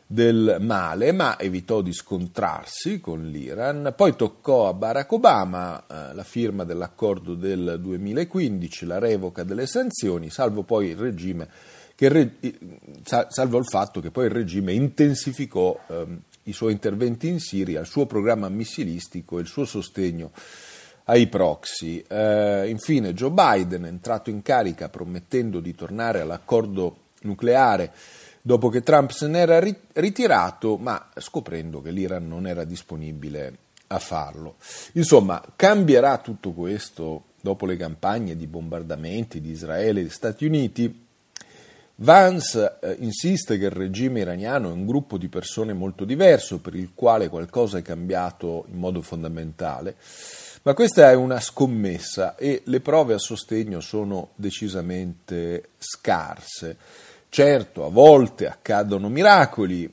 del male, ma evitò di scontrarsi con l'Iran. Poi toccò a Barack Obama la firma dell'accordo del 2015, la revoca delle sanzioni, salvo poi il regime salvo il fatto che poi il regime intensificò i suoi interventi in Siria, il suo programma missilistico e il suo sostegno ai proxy. Infine Joe Biden è entrato in carica promettendo di tornare all'accordo nucleare dopo che Trump se n'era ritirato, ma scoprendo che l'Iran non era disponibile a farlo. Insomma, cambierà tutto questo dopo le campagne di bombardamenti di Israele e degli Stati Uniti? Vance insiste che il regime iraniano è un gruppo di persone molto diverso, per il quale qualcosa è cambiato in modo fondamentale, ma questa è una scommessa e le prove a sostegno sono decisamente scarse. Certo, a volte accadono miracoli.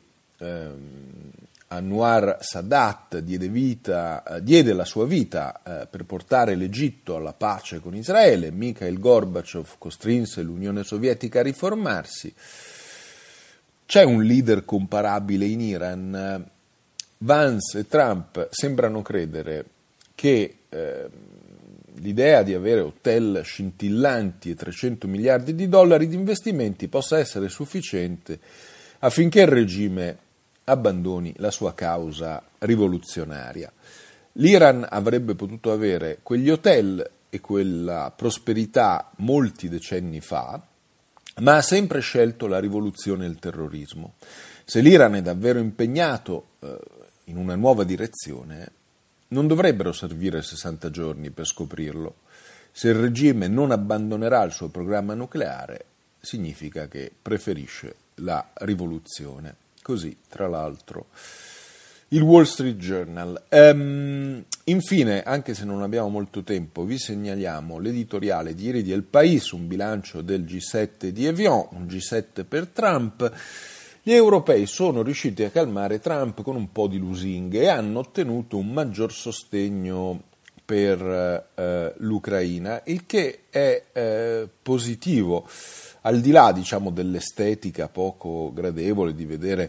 Anwar Sadat diede la sua vita per portare l'Egitto alla pace con Israele. Mikhail Gorbaciov costrinse l'Unione Sovietica a riformarsi. C'è un leader comparabile in Iran. Vance e Trump sembrano credere che l'idea di avere hotel scintillanti e 300 miliardi di dollari di investimenti possa essere sufficiente affinché il regime abbandoni la sua causa rivoluzionaria. L'Iran avrebbe potuto avere quegli hotel e quella prosperità molti decenni fa, ma ha sempre scelto la rivoluzione e il terrorismo. Se l'Iran è davvero impegnato in una nuova direzione, non dovrebbero servire 60 giorni per scoprirlo. Se il regime non abbandonerà il suo programma nucleare, significa che preferisce la rivoluzione. Così, tra l'altro, il Wall Street Journal. Infine, anche se non abbiamo molto tempo, vi segnaliamo l'editoriale di ieri di El País, un bilancio del G7 di Evian, un G7 per Trump. Gli europei sono riusciti a calmare Trump con un po' di lusinghe e hanno ottenuto un maggior sostegno per l'Ucraina, il che è positivo, al di là, diciamo, dell'estetica poco gradevole di vedere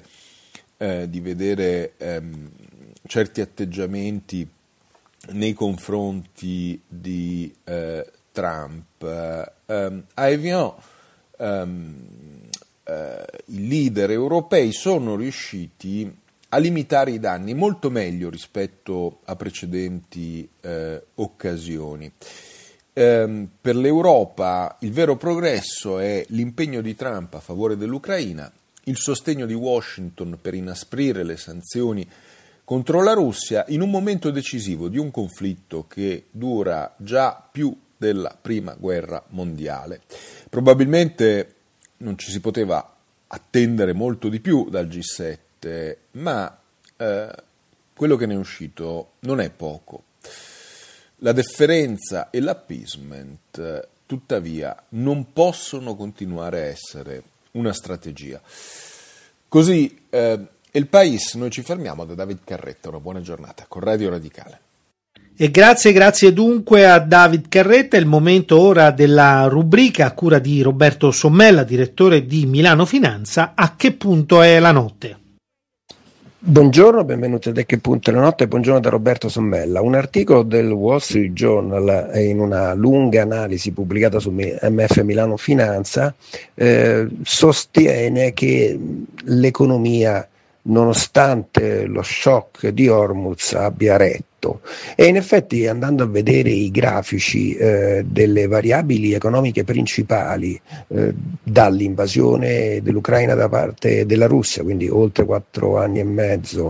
certi atteggiamenti nei confronti di Trump. A Evian i leader europei sono riusciti a limitare i danni molto meglio rispetto a precedenti occasioni. Per l'Europa il vero progresso è l'impegno di Trump a favore dell'Ucraina, il sostegno di Washington per inasprire le sanzioni contro la Russia in un momento decisivo di un conflitto che dura già più della prima guerra mondiale. Probabilmente non ci si poteva attendere molto di più dal G7, ma quello che ne è uscito non è poco. La deferenza e l'appeasement, tuttavia, non possono continuare a essere una strategia. Così, El País, noi ci fermiamo. Da David Carretta, una buona giornata con Radio Radicale. E grazie dunque a David Carretta. È il momento ora della rubrica a cura di Roberto Sommella, direttore di Milano Finanza. A che punto è la notte? Buongiorno, benvenuti a Che punto è la notte, buongiorno da Roberto Sommella. Un articolo del Wall Street Journal in una lunga analisi pubblicata su MF Milano Finanza sostiene che l'economia, nonostante lo shock di Hormuz, abbia retto, e in effetti, andando a vedere i grafici delle variabili economiche principali dall'invasione dell'Ucraina da parte della Russia, quindi oltre 4 anni e mezzo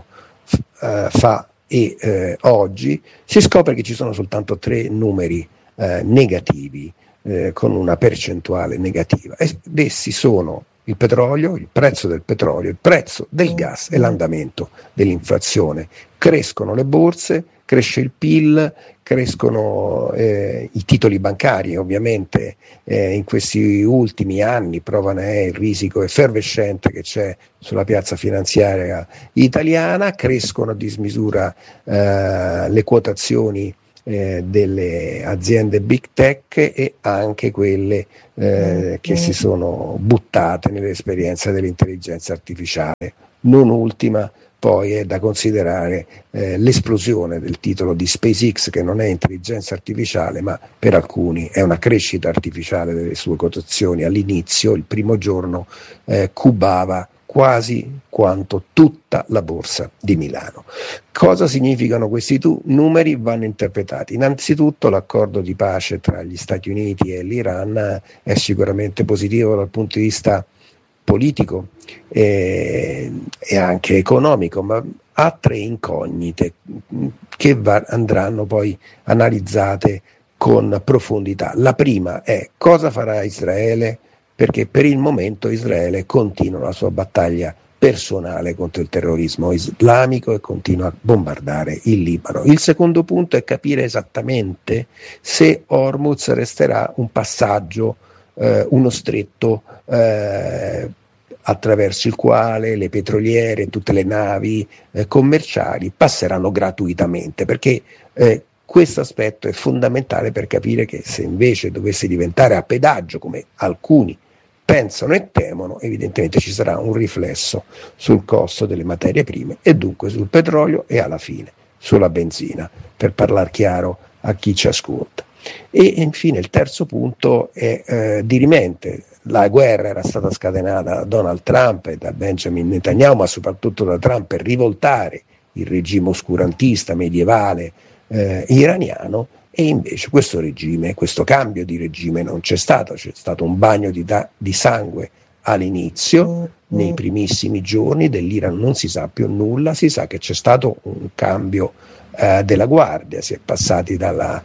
fa e oggi, si scopre che ci sono soltanto 3 numeri negativi, con una percentuale negativa, ed essi sono il petrolio, il prezzo del petrolio, il prezzo del gas e l'andamento dell'inflazione. Crescono le borse, cresce il PIL, crescono i titoli bancari, ovviamente in questi ultimi anni prova ne è il risico effervescente che c'è sulla piazza finanziaria italiana, crescono a dismisura le quotazioni delle aziende big tech e anche quelle che si sono buttate nell'esperienza dell'intelligenza artificiale. Non ultima poi è da considerare l'esplosione del titolo di SpaceX, che non è intelligenza artificiale, ma per alcuni è una crescita artificiale delle sue quotazioni. All'inizio, il primo giorno, cubava quasi quanto tutta la borsa di Milano. Cosa significano questi numeri? Vanno interpretati. Innanzitutto l'accordo di pace tra gli Stati Uniti e l'Iran è sicuramente positivo dal punto di vista politico e anche economico, ma ha 3 incognite che andranno poi analizzate con profondità. La prima è: cosa farà Israele? Perché per il momento Israele continua la sua battaglia personale contro il terrorismo islamico e continua a bombardare il Libano. Il secondo punto è capire esattamente se Hormuz resterà un passaggio, uno stretto attraverso il quale le petroliere e tutte le navi commerciali passeranno gratuitamente, perché questo aspetto è fondamentale per capire che se invece dovesse diventare a pedaggio, come alcuni pensano e temono, evidentemente ci sarà un riflesso sul costo delle materie prime e dunque sul petrolio e alla fine sulla benzina, per parlare chiaro a chi ci ascolta. E infine il terzo punto è dirimente. La guerra era stata scatenata da Donald Trump e da Benjamin Netanyahu, ma soprattutto da Trump, per rivoltare il regime oscurantista medievale iraniano, e invece questo regime, questo cambio di regime non c'è stato un bagno di sangue all'inizio. Nei primissimi giorni dell'Iran non si sa più nulla, si sa che c'è stato un cambio della guardia, si è passati da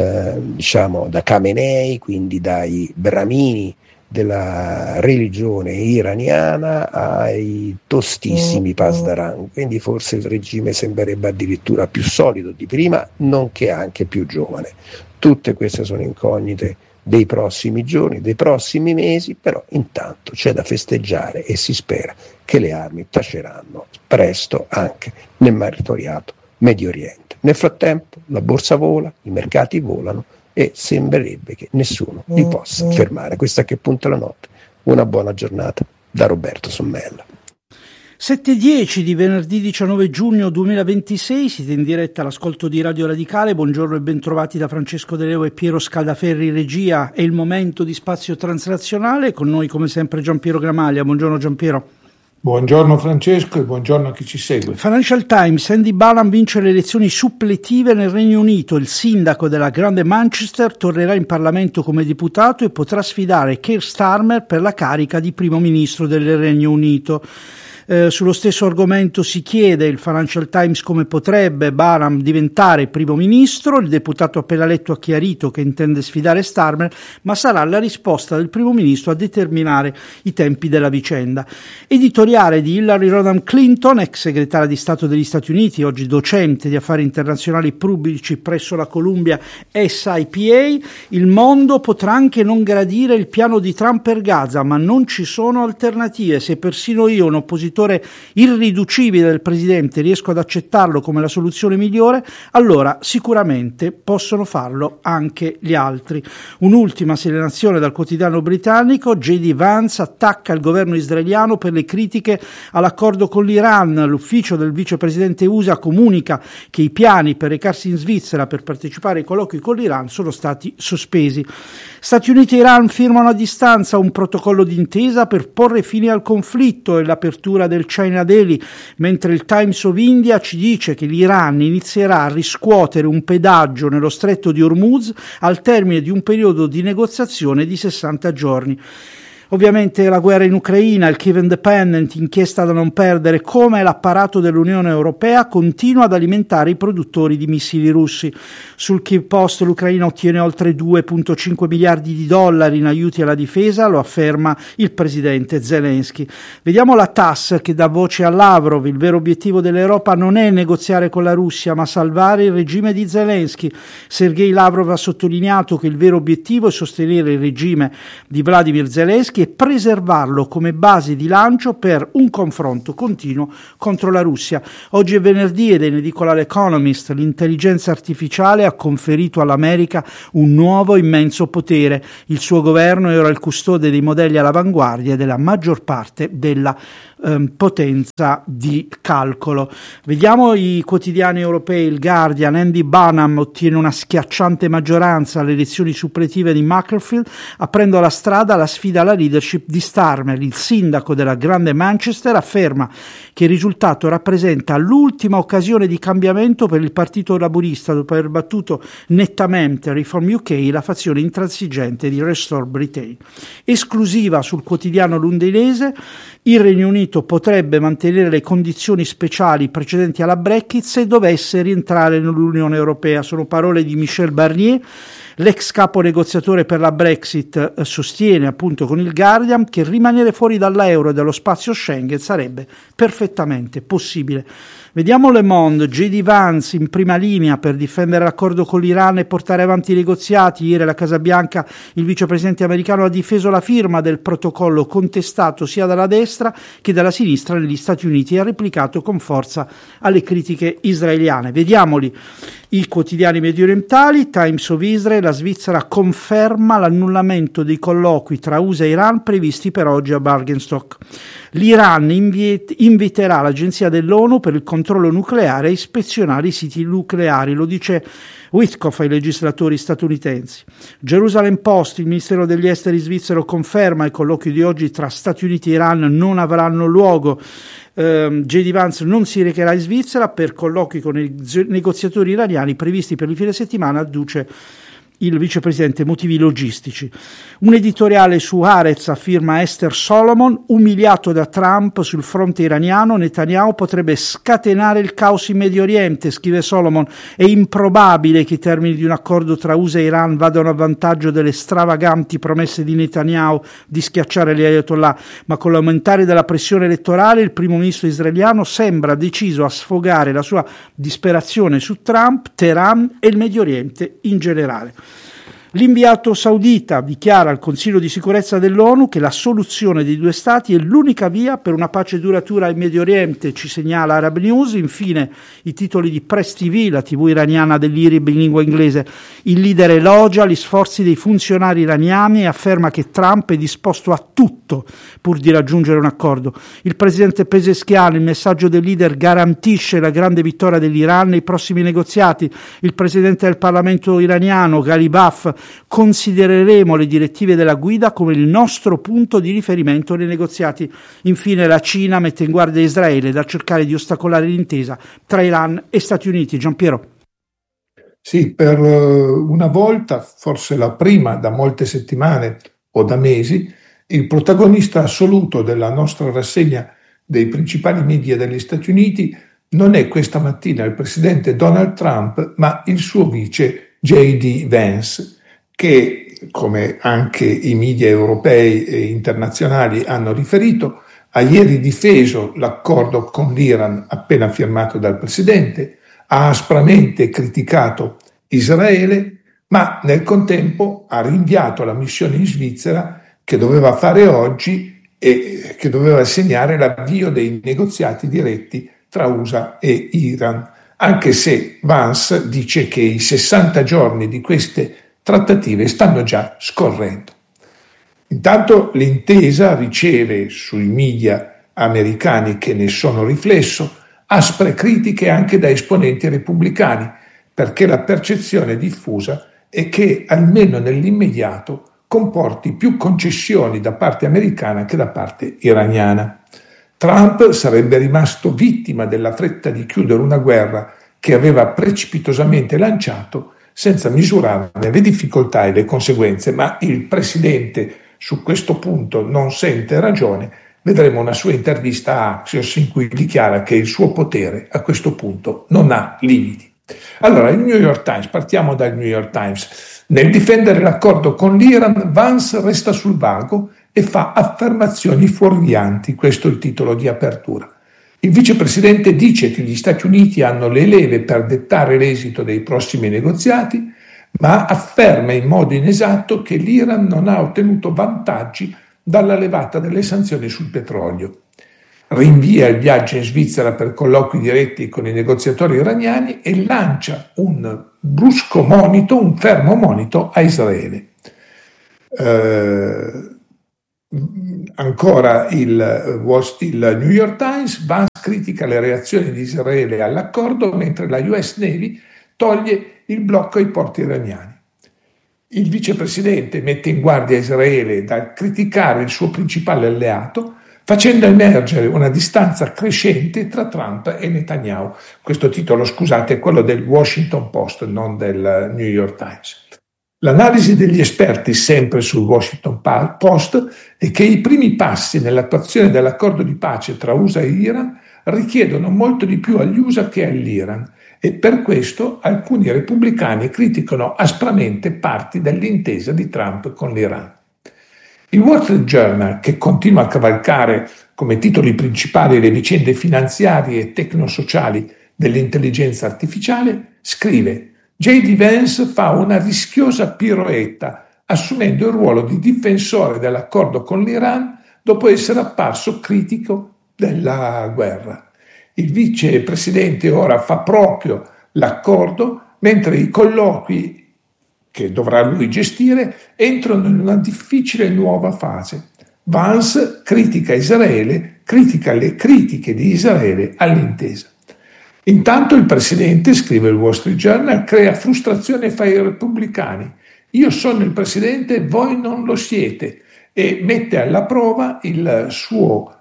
Khamenei, quindi dai bramini della religione iraniana, ai tostissimi pasdaran, quindi forse il regime sembrerebbe addirittura più solido di prima, nonché anche più giovane. Tutte queste sono incognite dei prossimi giorni, dei prossimi mesi, però intanto c'è da festeggiare e si spera che le armi taceranno presto anche nel martoriato Medio Oriente. Nel frattempo la borsa vola, i mercati volano e sembrerebbe che nessuno li possa fermare. Questa è Che punto la notte. Una buona giornata da Roberto Sommella. 7:10 di venerdì 19 giugno 2026, siete in diretta all'ascolto di Radio Radicale. Buongiorno e bentrovati da Francesco De Leo e Piero Scaldaferri in regia. È il momento di Spazio Transnazionale, con noi come sempre Giampiero Gramaglia. Buongiorno Giampiero. Buongiorno Francesco e buongiorno a chi ci segue. Financial Times: Andy Burnham vince le elezioni suppletive nel Regno Unito. Il sindaco della Grande Manchester tornerà in Parlamento come deputato e potrà sfidare Keir Starmer per la carica di primo ministro del Regno Unito. Sullo stesso argomento si chiede il Financial Times come potrebbe Burnham diventare primo ministro. Il deputato appena eletto ha chiarito che intende sfidare Starmer, ma sarà la risposta del primo ministro a determinare i tempi della vicenda. Editoriale di Hillary Rodham Clinton, ex segretaria di Stato degli Stati Uniti, oggi docente di affari internazionali pubblici presso la Columbia SIPA. Il mondo potrà anche non gradire il piano di Trump per Gaza, ma non ci sono alternative. Se persino io, un oppositore irriducibile del presidente, riesco ad accettarlo come la soluzione migliore, allora sicuramente possono farlo anche gli altri. Un'ultima segnalazione dal quotidiano britannico: J.D. Vance attacca il governo israeliano per le critiche all'accordo con l'Iran. L'ufficio del vicepresidente USA comunica che i piani per recarsi in Svizzera per partecipare ai colloqui con l'Iran sono stati sospesi. Stati Uniti e Iran firmano a distanza un protocollo d'intesa per porre fine al conflitto e l'apertura del China Daily, mentre il Times of India ci dice che l'Iran inizierà a riscuotere un pedaggio nello stretto di Hormuz al termine di un periodo di negoziazione di 60 giorni. Ovviamente la guerra in Ucraina, il Kiev Independent, inchiesta da non perdere, come l'apparato dell'Unione Europea continua ad alimentare i produttori di missili russi. Sul Kiev Post l'Ucraina ottiene oltre 2,5 miliardi di dollari in aiuti alla difesa, lo afferma il presidente Zelensky. Vediamo la TASS che dà voce a Lavrov: il vero obiettivo dell'Europa non è negoziare con la Russia, ma salvare il regime di Zelensky. Sergei Lavrov ha sottolineato che il vero obiettivo è sostenere il regime di Vladimir Zelensky e preservarlo come base di lancio per un confronto continuo contro la Russia. Oggi è venerdì ed in edicola l'Economist: l'intelligenza artificiale ha conferito all'America un nuovo immenso potere. Il suo governo è ora il custode dei modelli all'avanguardia della maggior parte della potenza di calcolo. Vediamo i quotidiani europei. Il Guardian: Andy Burnham ottiene una schiacciante maggioranza alle elezioni suppletive di Macclesfield, aprendo la strada alla sfida alla leadership di Starmer. Il sindaco della grande Manchester afferma che il risultato rappresenta l'ultima occasione di cambiamento per il partito laburista dopo aver battuto nettamente Reform UK, la fazione intransigente di Restore Britain. Esclusiva sul quotidiano londinese: il Regno Unito potrebbe mantenere le condizioni speciali precedenti alla Brexit se dovesse rientrare nell'Unione Europea. Sono parole di Michel Barnier. L'ex capo negoziatore per la Brexit sostiene appunto con il Guardian che rimanere fuori dall'euro e dallo spazio Schengen sarebbe perfettamente possibile. Vediamo Le Monde: J.D. Vance in prima linea per difendere l'accordo con l'Iran e portare avanti i negoziati. Ieri alla Casa Bianca il vicepresidente americano ha difeso la firma del protocollo contestato sia dalla destra che dalla sinistra negli Stati Uniti e ha replicato con forza alle critiche israeliane. Vediamoli i quotidiani mediorientali. Times of Israel: la Svizzera conferma l'annullamento dei colloqui tra USA e Iran previsti per oggi a Bargenstock. L'Iran inviterà l'agenzia dell'ONU per il controllo nucleare a ispezionare i siti nucleari, lo dice Witkoff ai legislatori statunitensi. Jerusalem Post: il Ministero degli Esteri svizzero conferma i colloqui di oggi tra Stati Uniti e Iran non avranno luogo. J.D. Vance non si recherà in Svizzera per colloqui con i negoziatori iraniani previsti per il fine settimana, adduce il vicepresidente motivi logistici. Un editoriale su Haaretz a firma Esther Solomon: umiliato da Trump sul fronte iraniano, Netanyahu potrebbe scatenare il caos in Medio Oriente. Scrive Solomon: è improbabile che i termini di un accordo tra USA e Iran vadano a vantaggio delle stravaganti promesse di Netanyahu di schiacciare gli Ayatollah, ma con l'aumentare della pressione elettorale il primo ministro israeliano sembra deciso a sfogare la sua disperazione su Trump, Teheran e il Medio Oriente in generale. L'inviato saudita dichiara al Consiglio di sicurezza dell'ONU che la soluzione dei due stati è l'unica via per una pace duratura in Medio Oriente, ci segnala Arab News. Infine i titoli di Press TV, la TV iraniana dell'IRIB in lingua inglese: il leader elogia gli sforzi dei funzionari iraniani e afferma che Trump è disposto a tutto pur di raggiungere un accordo. Il presidente Pezeshkian: il messaggio del leader garantisce la grande vittoria dell'Iran nei prossimi negoziati. Il presidente del Parlamento iraniano Ghalibaf: considereremo le direttive della guida come il nostro punto di riferimento nei negoziati. Infine la Cina mette in guardia Israele dal cercare di ostacolare l'intesa tra Iran e Stati Uniti. Giampiero. Sì, per una volta, forse la prima da molte settimane o da mesi, il protagonista assoluto della nostra rassegna dei principali media degli Stati Uniti non è questa mattina il presidente Donald Trump, ma il suo vice J.D. Vance, che, come anche i media europei e internazionali hanno riferito, ha ieri difeso l'accordo con l'Iran appena firmato dal presidente, ha aspramente criticato Israele, ma nel contempo ha rinviato la missione in Svizzera che doveva fare oggi e che doveva segnare l'avvio dei negoziati diretti tra USA e Iran, anche se Vance dice che i 60 giorni di queste trattative stanno già scorrendo. Intanto l'intesa riceve sui media americani, che ne sono riflesso, aspre critiche anche da esponenti repubblicani, perché la percezione diffusa è che almeno nell'immediato comporti più concessioni da parte americana che da parte iraniana. Trump sarebbe rimasto vittima della fretta di chiudere una guerra che aveva precipitosamente lanciato senza misurarne le difficoltà e le conseguenze, ma il presidente su questo punto non sente ragione. Vedremo una sua intervista a Axios in cui dichiara che il suo potere a questo punto non ha limiti. Allora, il New York Times, partiamo dal New York Times. Nel difendere l'accordo con l'Iran, Vance resta sul vago e fa affermazioni fuorvianti, questo è il titolo di apertura. Il vicepresidente dice che gli Stati Uniti hanno le leve per dettare l'esito dei prossimi negoziati, ma afferma in modo inesatto che l'Iran non ha ottenuto vantaggi dalla levata delle sanzioni sul petrolio. Rinvia il viaggio in Svizzera per colloqui diretti con i negoziatori iraniani e lancia un brusco monito, un fermo monito a Israele. Ancora il New York Times, Vance critica le reazioni di Israele all'accordo mentre la US Navy toglie il blocco ai porti iraniani. Il vicepresidente mette in guardia Israele dal criticare il suo principale alleato, facendo emergere una distanza crescente tra Trump e Netanyahu. Questo titolo, scusate, è quello del Washington Post, non del New York Times. L'analisi degli esperti, sempre sul Washington Post, è che i primi passi nell'attuazione dell'accordo di pace tra USA e Iran richiedono molto di più agli USA che all'Iran e per questo alcuni repubblicani criticano aspramente parti dell'intesa di Trump con l'Iran. Il Wall Street Journal, che continua a cavalcare come titoli principali le vicende finanziarie e tecnosociali dell'intelligenza artificiale, scrive: J.D. Vance fa una rischiosa piroetta, assumendo il ruolo di difensore dell'accordo con l'Iran dopo essere apparso critico della guerra. Il vicepresidente ora fa proprio l'accordo, mentre i colloqui che dovrà lui gestire entrano in una difficile nuova fase. Vance critica Israele, critica le critiche di Israele all'intesa. Intanto il presidente, scrive il Wall Street Journal, crea frustrazione fra i repubblicani. Io sono il presidente, voi non lo siete, e mette alla prova il suo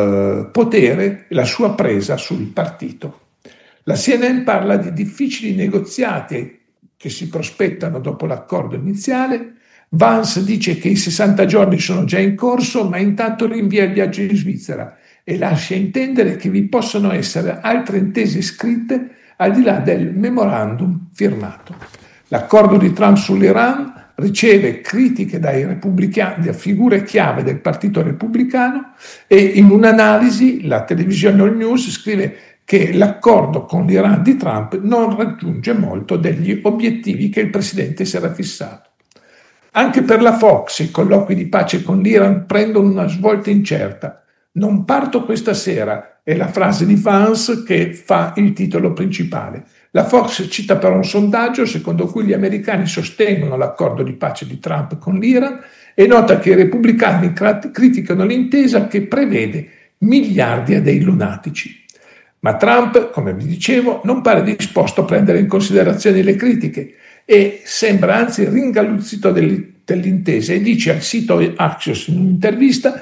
potere, la sua presa sul partito. La CNN parla di difficili negoziati che si prospettano dopo l'accordo iniziale. Vance dice che i 60 giorni sono già in corso, ma intanto rinvia il viaggio in Svizzera e lascia intendere che vi possono essere altre intese scritte al di là del memorandum firmato. L'accordo di Trump sull'Iran riceve critiche dai repubblicani, da figure chiave del Partito Repubblicano, e in un'analisi la televisione All News scrive che l'accordo con l'Iran di Trump non raggiunge molto degli obiettivi che il presidente si era fissato. Anche per la Fox i colloqui di pace con l'Iran prendono una svolta incerta. Non parto questa sera è la frase di Vance che fa il titolo principale. La Fox cita però un sondaggio secondo cui gli americani sostengono l'accordo di pace di Trump con l'Iran e nota che i repubblicani criticano l'intesa che prevede miliardi dei lunatici. Ma Trump, come vi dicevo, non pare disposto a prendere in considerazione le critiche e sembra anzi ringaluzzito dell'intesa e dice al sito Axios in un'intervista,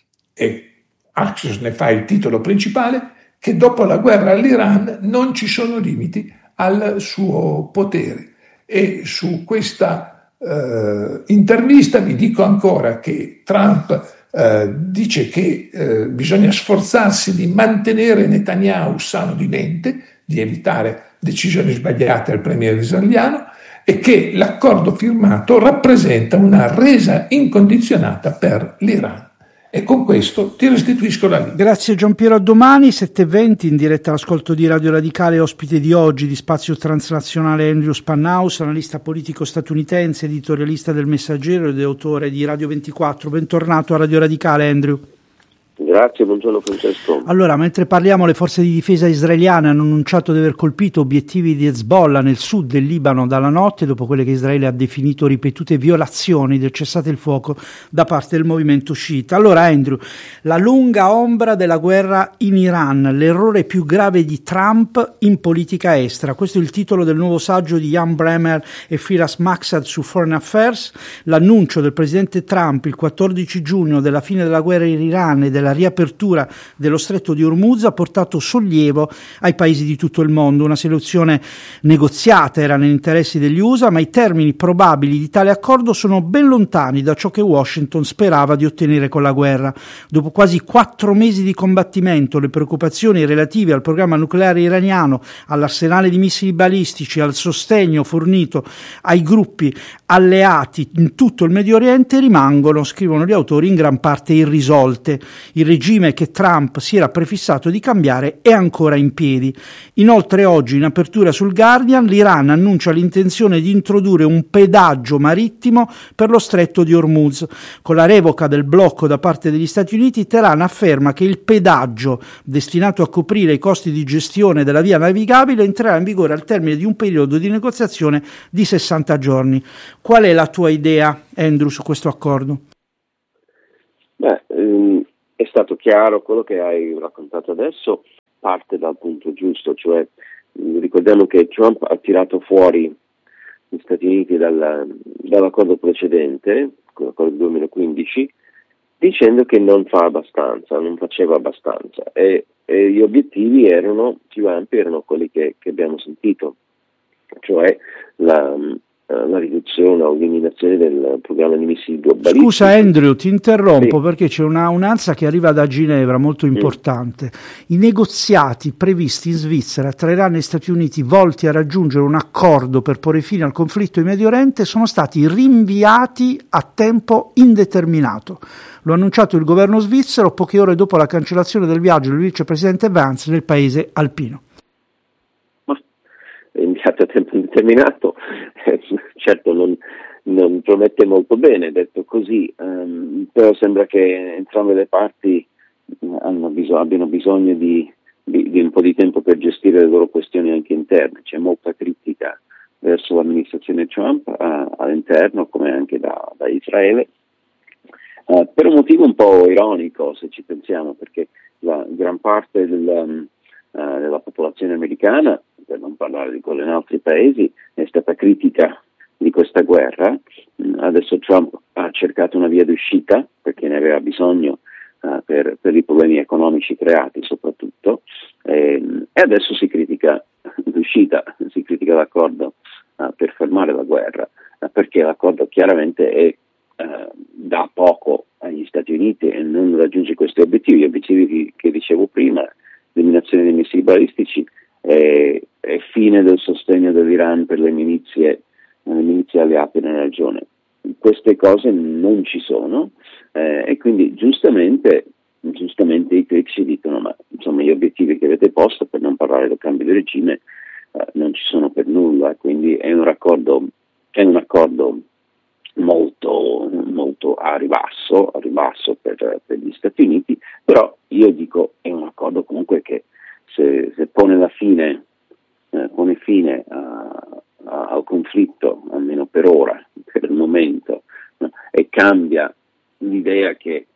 e Axios ne fa il titolo principale, che dopo la guerra all'Iran non ci sono limiti al suo potere. E su questa intervista vi dico ancora che Trump dice che bisogna sforzarsi di mantenere Netanyahu sano di mente, di evitare decisioni sbagliate al premier israeliano, e che l'accordo firmato rappresenta una resa incondizionata per l'Iran. E con questo ti restituisco la linea. Grazie Giampiero, a domani 7:20 in diretta all'ascolto di Radio Radicale, ospite di oggi di Spazio Transnazionale Andrew Spanhaus, analista politico statunitense, editorialista del Messaggero ed autore di Radio 24. Bentornato a Radio Radicale, Andrew. Grazie, buongiorno Francesco. Allora, mentre parliamo, le forze di difesa israeliane hanno annunciato di aver colpito obiettivi di Hezbollah nel sud del Libano dalla notte, dopo quelle che Israele ha definito ripetute violazioni del cessate il fuoco da parte del movimento sciita. Allora, Andrew, la lunga ombra della guerra in Iran, l'errore più grave di Trump in politica estera. Questo è il titolo del nuovo saggio di Jan Bremer e Firas Maksad su Foreign Affairs. L'annuncio del presidente Trump il 14 giugno della fine della guerra in Iran e della riapertura dello stretto di Hormuz ha portato sollievo ai paesi di tutto il mondo. Una soluzione negoziata era negli interessi degli USA, ma i termini probabili di tale accordo sono ben lontani da ciò che Washington sperava di ottenere con la guerra. Dopo quasi 4 mesi di combattimento, le preoccupazioni relative al programma nucleare iraniano, all'arsenale di missili balistici, al sostegno fornito ai gruppi alleati in tutto il Medio Oriente rimangono, scrivono gli autori, in gran parte irrisolte. Il regime che Trump si era prefissato di cambiare è ancora in piedi. Inoltre oggi, in apertura sul Guardian, l'Iran annuncia l'intenzione di introdurre un pedaggio marittimo per lo stretto di Hormuz. Con la revoca del blocco da parte degli Stati Uniti, Teheran afferma che il pedaggio, destinato a coprire i costi di gestione della via navigabile, entrerà in vigore al termine di un periodo di negoziazione di 60 giorni. Qual è la tua idea, Andrew, su questo accordo? È stato chiaro quello che hai raccontato adesso, parte dal punto giusto, cioè ricordiamo che Trump ha tirato fuori gli Stati Uniti dall'accordo precedente, l'accordo del 2015, dicendo che non faceva abbastanza e gli obiettivi erano più ampi, erano quelli che abbiamo sentito, cioè la riduzione o l'eliminazione del programma di missili globalistici. Scusa Andrew, ti interrompo, sì, perché c'è un'ansia che arriva da Ginevra molto importante. I negoziati previsti in Svizzera tra Iran e Stati Uniti volti a raggiungere un accordo per porre fine al conflitto in Medio Oriente sono stati rinviati a tempo indeterminato. Lo ha annunciato il governo svizzero poche ore dopo la cancellazione del viaggio del vicepresidente Vance nel paese alpino. Iniziato a tempo indeterminato, certo non promette molto bene detto così, però sembra che entrambe le parti abbiano bisogno di un po' di tempo per gestire le loro questioni anche interne. C'è molta critica verso l'amministrazione Trump all'interno come anche da Israele, per un motivo un po' ironico se ci pensiamo, perché la gran parte della popolazione americana, per non parlare di quelle in altri paesi, è stata critica di questa guerra. Adesso Trump ha cercato una via d'uscita perché ne aveva bisogno per i problemi economici creati soprattutto, e adesso si critica l'uscita, si critica l'accordo per fermare la guerra, perché l'accordo chiaramente dà poco agli Stati Uniti e non raggiunge questi obiettivi. Gli obiettivi che dicevo prima, eliminazione dei missili balistici e fine del sostegno dell'Iran per le milizie alleate nella regione. Queste cose non ci sono, e quindi giustamente i critici dicono ma insomma gli obiettivi che avete posto, per non parlare del cambio di regime, non ci sono per nulla, quindi è un accordo molto, molto a ribasso per gli Stati Uniti, però io dico è un accordo comunque che se pone fine al conflitto, almeno per ora, per il momento, no? E cambia l'idea che,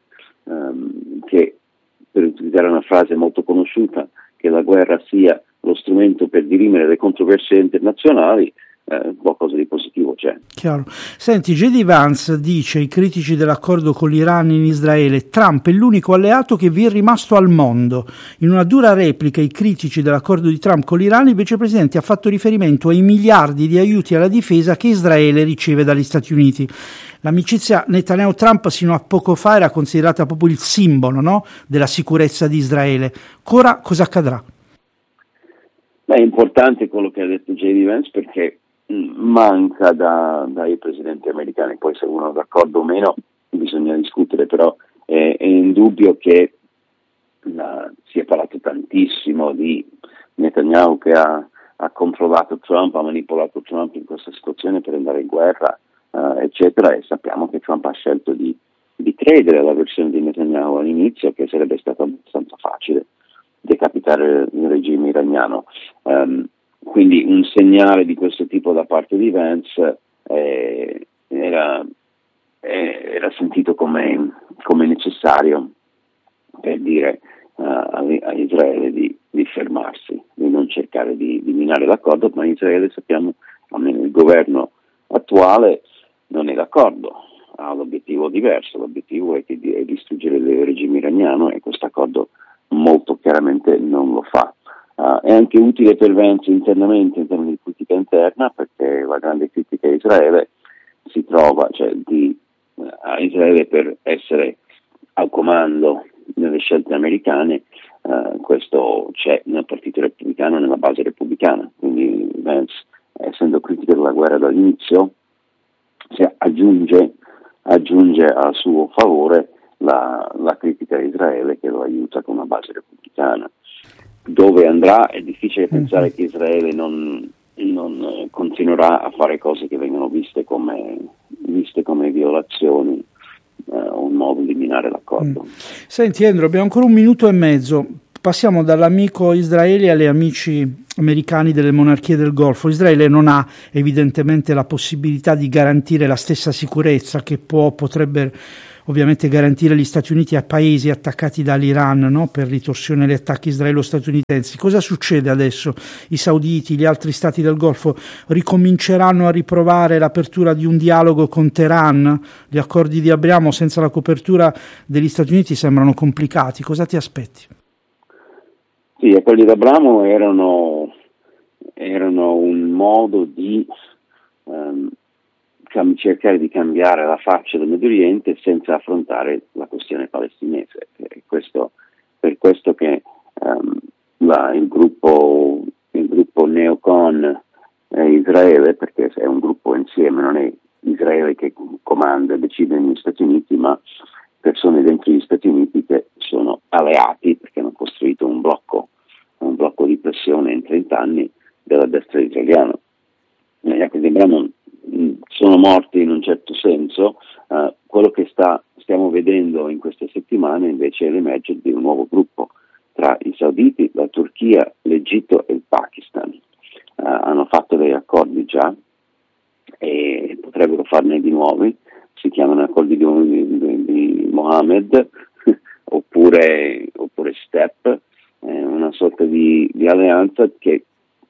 per utilizzare una frase molto conosciuta, che la guerra sia lo strumento per dirimere le controversie internazionali, qualcosa di positivo c'è. Chiaro. Senti, J.D. Vance dice ai critici dell'accordo con l'Iran in Israele: Trump è l'unico alleato che vi è rimasto al mondo. In una dura replica ai critici dell'accordo di Trump con l'Iran, il vicepresidente ha fatto riferimento ai miliardi di aiuti alla difesa che Israele riceve dagli Stati Uniti. L'amicizia Netanyahu-Trump sino a poco fa era considerata proprio il simbolo, no? della sicurezza di Israele. Ora cosa accadrà? È importante quello che ha detto J.D. Vance, perché manca dai presidenti americani. Poi se uno è d'accordo o meno bisogna discutere, però è indubbio che si è parlato tantissimo di Netanyahu che ha controllato Trump, ha manipolato Trump in questa situazione per andare in guerra, eccetera, e sappiamo che Trump ha scelto di credere alla versione di Netanyahu all'inizio, che sarebbe stato abbastanza facile decapitare il regime iraniano. Quindi un segnale di questo tipo da parte di Vance era sentito come necessario per dire a Israele di fermarsi, di non cercare di minare l'accordo, ma in Israele sappiamo, almeno il governo attuale non è d'accordo, ha l'obiettivo diverso, l'obiettivo è distruggere il regime iraniano e questo accordo molto chiaramente non lo fa. È anche utile per Vance internamente in termini di politica interna, perché la grande critica a Israele si trova, a Israele per essere al comando nelle scelte americane, questo c'è nel partito repubblicano, nella base repubblicana, quindi Vance, essendo critico della guerra dall'inizio, aggiunge al suo favore la critica a Israele, che lo aiuta con una base repubblicana. Dove andrà è difficile pensare che Israele non continuerà a fare cose che vengono viste come violazioni, un modo di minare l'accordo. Senti Andrew, abbiamo ancora 1 minuto e mezzo. Passiamo dall'amico Israele agli amici americani delle monarchie del Golfo. Israele non ha evidentemente la possibilità di garantire la stessa sicurezza che potrebbe ovviamente garantire gli Stati Uniti a paesi attaccati dall'Iran, no? Per ritorsione agli attacchi israelo-statunitensi. Cosa succede adesso? I sauditi, gli altri stati del Golfo ricominceranno a riprovare l'apertura di un dialogo con Teheran? Gli accordi di Abramo senza la copertura degli Stati Uniti sembrano complicati. Cosa ti aspetti? Sì, gli accordi di Abramo erano un modo di cercare di cambiare la faccia del Medio Oriente senza affrontare la questione palestinese. Per questo che il gruppo neocon Israele, perché è un gruppo insieme, non è Israele che comanda e decide negli Stati Uniti, ma persone dentro gli Stati Uniti che sono alleati perché hanno costruito un blocco di pressione in 30 anni della destra israeliana. Gli accordi di Abramo sono morti in un certo senso. Quello che stiamo vedendo in queste settimane invece è l'emergere di un nuovo gruppo tra i sauditi, la Turchia, l'Egitto e il Pakistan. Hanno fatto dei accordi già e potrebbero farne di nuovi. Si chiamano accordi di Mohammed oppure STEP, una sorta di alleanza che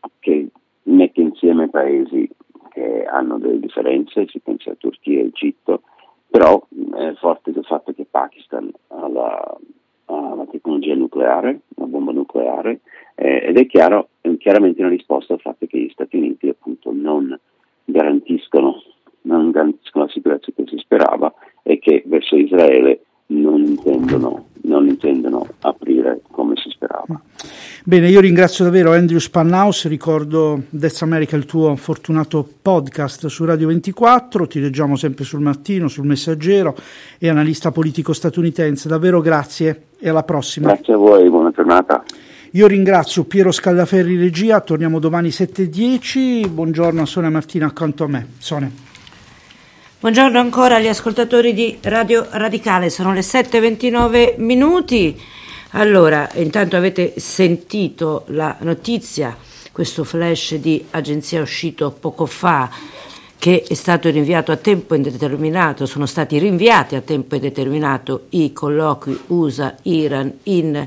mette insieme paesi che hanno delle differenze, si pensa a Turchia e Egitto, però è forte il fatto che Pakistan ha la tecnologia nucleare, la bomba nucleare, ed è chiaramente una risposta al fatto che gli Stati Uniti appunto non garantiscono la sicurezza che si sperava e che verso Israele non intendono aprire come si sperava. Bene, io ringrazio davvero Andrew Spanhaus, ricordo That's America, il tuo fortunato podcast su Radio 24, ti leggiamo sempre sul Mattino, sul Messaggero, e analista politico statunitense. Davvero grazie e alla prossima. Grazie a voi, buona giornata. Io ringrazio Piero Scallaferri regia, torniamo domani 7:10, buongiorno a Sonia Martina accanto a me. Sonia. Buongiorno ancora agli ascoltatori di Radio Radicale, sono le 7:29. Allora, intanto avete sentito la notizia, questo flash di agenzia uscito poco fa, che è stato rinviato a tempo indeterminato, sono stati rinviati a tempo indeterminato i colloqui USA-Iran in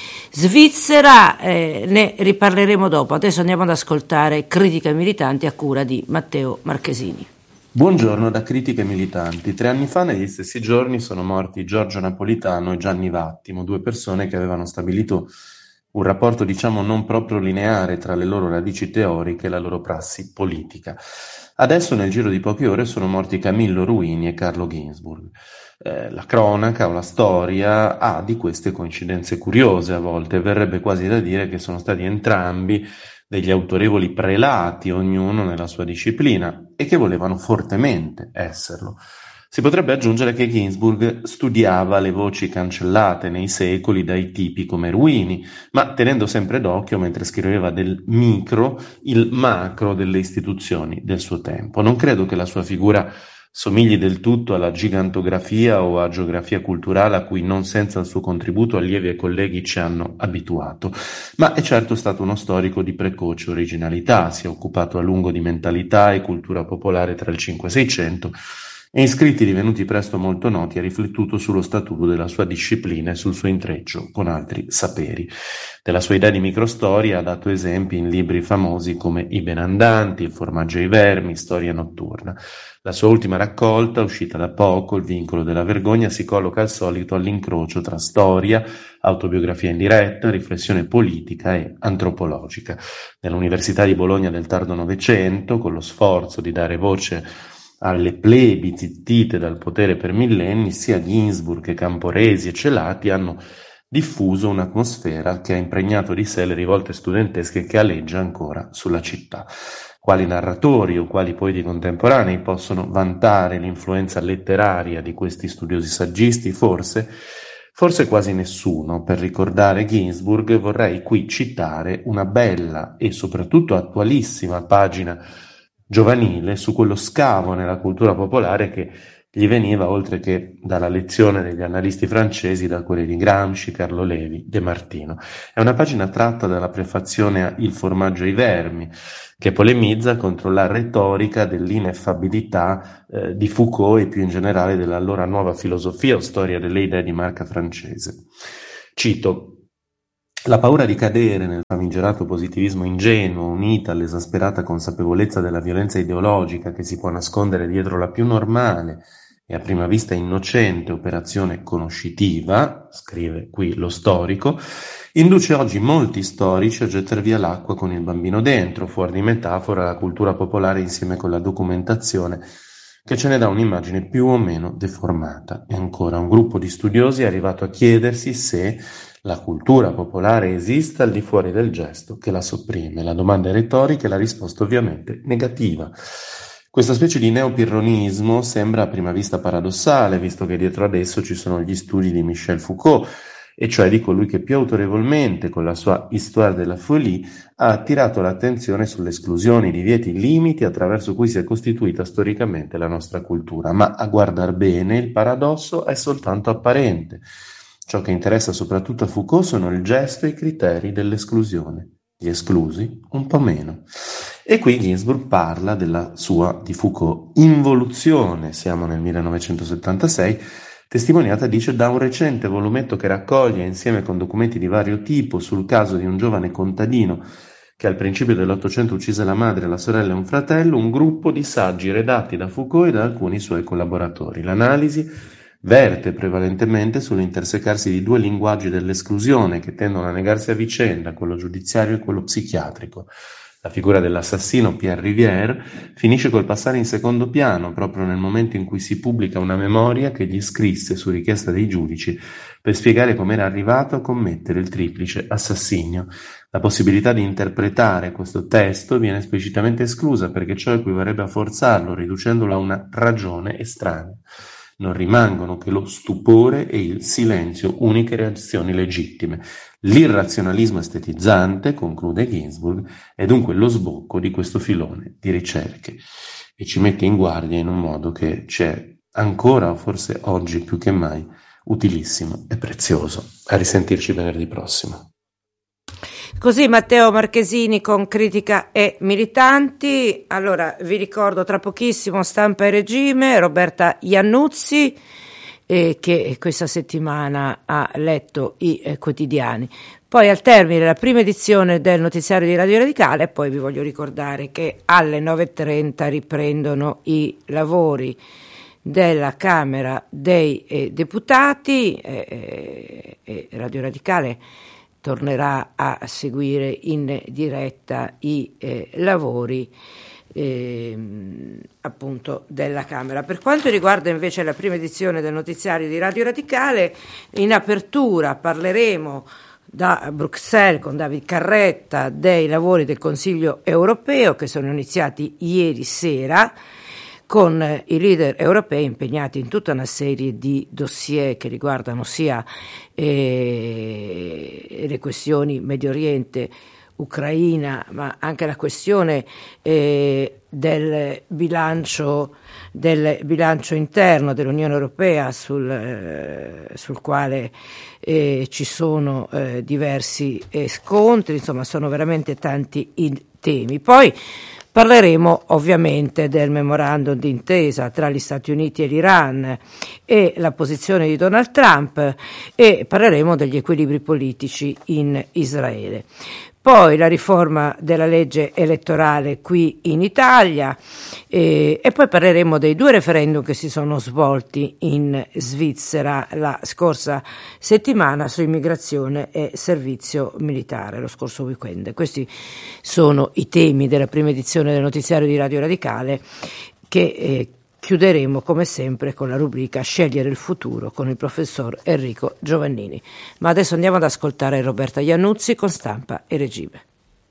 Svizzera, ne riparleremo dopo. Adesso andiamo ad ascoltare Critiche Militanti a cura di Matteo Marchesini. Buongiorno da Critiche Militanti. 3 anni fa, negli stessi giorni, sono morti Giorgio Napolitano e Gianni Vattimo, 2 persone che avevano stabilito un rapporto, non proprio lineare tra le loro radici teoriche e la loro prassi politica. Adesso, nel giro di poche ore, sono morti Camillo Ruini e Carlo Ginzburg. La cronaca o la storia ha di queste coincidenze curiose a volte, verrebbe quasi da dire che sono stati entrambi degli autorevoli prelati, ognuno nella sua disciplina, e che volevano fortemente esserlo. Si potrebbe aggiungere che Ginzburg studiava le voci cancellate nei secoli dai tipi come Ruini, ma tenendo sempre d'occhio, mentre scriveva del micro, il macro delle istituzioni del suo tempo. Non credo che la sua figura somigli del tutto alla gigantografia o a geografia culturale a cui non senza il suo contributo allievi e colleghi ci hanno abituato, ma è certo stato uno storico di precoce originalità, si è occupato a lungo di mentalità e cultura popolare tra il 500 e il 600 e in scritti divenuti presto molto noti ha riflettuto sullo statuto della sua disciplina e sul suo intreccio con altri saperi. Della sua idea di microstoria ha dato esempi in libri famosi come I Benandanti, Il formaggio e i vermi, Storia notturna. La sua ultima raccolta, uscita da poco, Il vincolo della vergogna, si colloca al solito all'incrocio tra storia, autobiografia in diretta, riflessione politica e antropologica. Nell'Università di Bologna del tardo Novecento, con lo sforzo di dare voce alle plebi zittite dal potere per millenni, sia Ginzburg che Camporesi e Celati hanno diffuso un'atmosfera che ha impregnato di sé le rivolte studentesche che aleggia ancora sulla città. Quali narratori o quali poeti contemporanei possono vantare l'influenza letteraria di questi studiosi saggisti? Forse quasi nessuno. Per ricordare Ginsburg vorrei qui citare una bella e soprattutto attualissima pagina giovanile su quello scavo nella cultura popolare che gli veniva, oltre che dalla lezione degli analisti francesi, da quelle di Gramsci, Carlo Levi, De Martino. È una pagina tratta dalla prefazione a Il formaggio ai vermi, che polemizza contro la retorica dell'ineffabilità di Foucault e più in generale della allora nuova filosofia o storia delle idee di marca francese. Cito: la paura di cadere nel famigerato positivismo ingenuo, unita all'esasperata consapevolezza della violenza ideologica che si può nascondere dietro la più normale e a prima vista innocente operazione conoscitiva, scrive qui lo storico, induce oggi molti storici a gettar via l'acqua con il bambino dentro, fuori di metafora la cultura popolare insieme con la documentazione che ce ne dà un'immagine più o meno deformata. E ancora, un gruppo di studiosi è arrivato a chiedersi se la cultura popolare esista al di fuori del gesto che la sopprime. La domanda è retorica e la risposta ovviamente negativa. Questa specie di neopirronismo sembra a prima vista paradossale, visto che dietro ad esso ci sono gli studi di Michel Foucault, e cioè di colui che più autorevolmente, con la sua Histoire de la folie, ha attirato l'attenzione sulle esclusioni, divieti, limiti attraverso cui si è costituita storicamente la nostra cultura. Ma a guardar bene il paradosso è soltanto apparente. Ciò che interessa soprattutto a Foucault sono il gesto e i criteri dell'esclusione. Gli esclusi un po' meno. E qui Ginsburg parla della sua, di Foucault, involuzione, siamo nel 1976, testimoniata, dice, da un recente volumetto che raccoglie, insieme con documenti di vario tipo, sul caso di un giovane contadino che al principio dell'Ottocento uccise la madre, la sorella e un fratello, un gruppo di saggi redatti da Foucault e da alcuni suoi collaboratori. L'analisi verte prevalentemente sull'intersecarsi di due linguaggi dell'esclusione che tendono a negarsi a vicenda, quello giudiziario e quello psichiatrico. La figura dell'assassino Pierre Rivière finisce col passare in secondo piano proprio nel momento in cui si pubblica una memoria che gli scrisse su richiesta dei giudici per spiegare come era arrivato a commettere il triplice assassinio. La possibilità di interpretare questo testo viene esplicitamente esclusa perché ciò equivarrebbe a forzarlo, riducendolo a una ragione estranea. Non rimangono che lo stupore e il silenzio, uniche reazioni legittime. L'irrazionalismo estetizzante, conclude Ginsburg, è dunque lo sbocco di questo filone di ricerche e ci mette in guardia in un modo che c'è ancora, o forse oggi più che mai, utilissimo e prezioso. A risentirci venerdì prossimo. Così Matteo Marchesini con Critica e Militanti. Allora vi ricordo tra pochissimo Stampa e Regime, Roberta Iannuzzi che questa settimana ha letto i quotidiani. Poi al termine la prima edizione del notiziario di Radio Radicale, poi vi voglio ricordare che alle 9.30 riprendono i lavori della Camera dei Deputati e Radio Radicale tornerà a seguire in diretta i lavori appunto della Camera. Per quanto riguarda invece la prima edizione del notiziario di Radio Radicale, in apertura parleremo da Bruxelles con David Carretta dei lavori del Consiglio europeo che sono iniziati ieri sera, con i leader europei impegnati in tutta una serie di dossier che riguardano sia le questioni Medio Oriente, Ucraina, ma anche la questione del bilancio interno dell'Unione Europea sul quale ci sono diversi scontri, insomma sono veramente tanti i temi. Poi parleremo ovviamente del memorandum d'intesa tra gli Stati Uniti e l'Iran e la posizione di Donald Trump e parleremo degli equilibri politici in Israele. Poi la riforma della legge elettorale qui in Italia e poi parleremo dei 2 referendum che si sono svolti in Svizzera la scorsa settimana su immigrazione e servizio militare, lo scorso weekend. Questi sono i temi della prima edizione del notiziario di Radio Radicale che chiuderemo come sempre con la rubrica Scegliere il futuro con il professor Enrico Giovannini. Ma adesso andiamo ad ascoltare Roberta Iannuzzi con Stampa e Regime.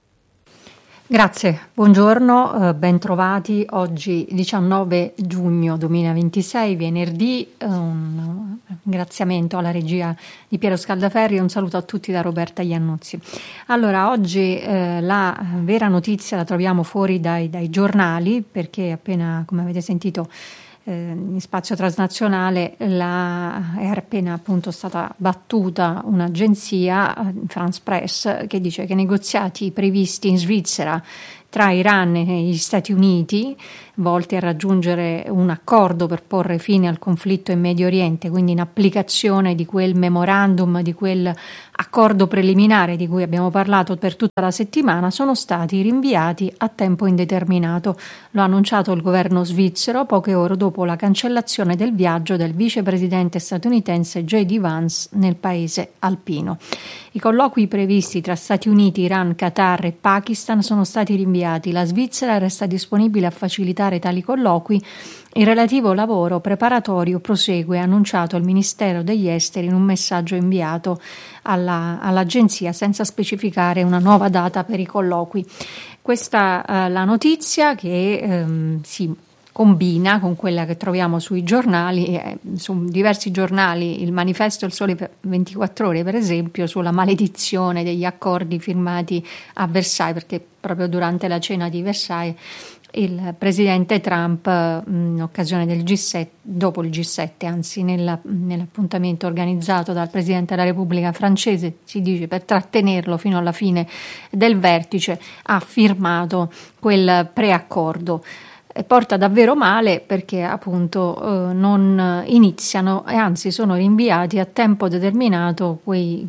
Grazie, buongiorno, ben trovati. Oggi 19 giugno 2026, venerdì, un ringraziamento alla regia di Piero Scaldaferri e un saluto a tutti da Roberta Iannuzzi. Allora, oggi la vera notizia la troviamo fuori dai giornali, perché appena, come avete sentito, in spazio transnazionale è appena appunto stata battuta un'agenzia, France Press, che dice che i negoziati previsti in Svizzera tra Iran e gli Stati Uniti, volti a raggiungere un accordo per porre fine al conflitto in Medio Oriente, quindi in applicazione di quel memorandum, di quel accordo preliminare di cui abbiamo parlato per tutta la settimana, sono stati rinviati a tempo indeterminato. Lo ha annunciato il governo svizzero poche ore dopo la cancellazione del viaggio del vicepresidente statunitense J.D. Vance nel paese alpino. I colloqui previsti tra Stati Uniti, Iran, Qatar e Pakistan sono stati rinviati. La Svizzera resta disponibile a facilitare tali colloqui. Il relativo lavoro preparatorio prosegue, ha annunciato il Ministero degli Esteri in un messaggio inviato all'agenzia senza specificare una nuova data per i colloqui. Questa è la notizia che si combina con quella che troviamo sui giornali, su diversi giornali, il Manifesto e il Sole 24 Ore per esempio, sulla maledizione degli accordi firmati a Versailles, perché proprio durante la cena di Versailles il presidente Trump, in occasione del G7, dopo il G7, anzi nell'appuntamento organizzato dal presidente della Repubblica francese, si dice per trattenerlo fino alla fine del vertice, ha firmato quel preaccordo. Porta davvero male perché appunto non iniziano e anzi sono rinviati a tempo determinato quei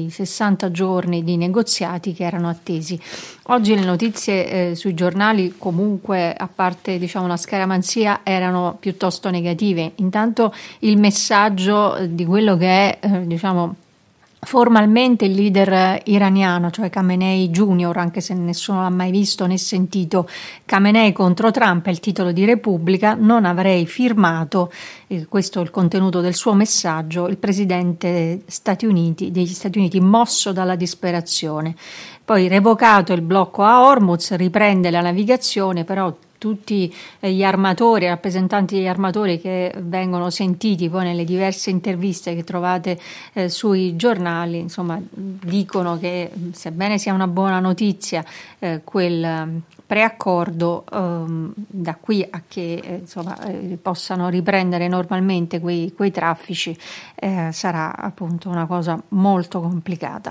60 giorni di negoziati che erano attesi. Oggi le notizie sui giornali comunque, a parte la scaramanzia, erano piuttosto negative. Intanto il messaggio di quello che è formalmente il leader iraniano, cioè Khamenei Junior, anche se nessuno l'ha mai visto né sentito. Khamenei contro Trump è il titolo di Repubblica. Non avrei firmato, questo è il contenuto del suo messaggio, il presidente degli Stati Uniti mosso dalla disperazione. Poi revocato il blocco a Hormuz, riprende la navigazione, però tutti gli armatori, i rappresentanti degli armatori che vengono sentiti poi nelle diverse interviste che trovate sui giornali, dicono che sebbene sia una buona notizia quel preaccordo, da qui a che possano riprendere normalmente quei traffici sarà appunto una cosa molto complicata.